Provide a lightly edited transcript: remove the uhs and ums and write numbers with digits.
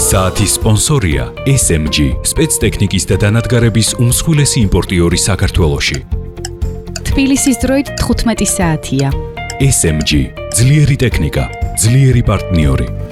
საათის სპონსორია SMG, სპეცტექნიკის და დანადგარების უმსხვილესი იმპორტიორი საქართველოში. თბილისის დროით 15 საათია. SMG, ძლიერი ტექნიკა, ძლიერი პარტნიორი.